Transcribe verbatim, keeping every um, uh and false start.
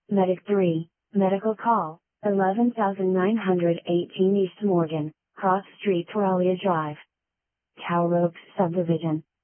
Medic three, medical call, eleven thousand nine hundred eighteen East Morgan, Cross Street, Toralia Drive. Tower Oaks Subdivision.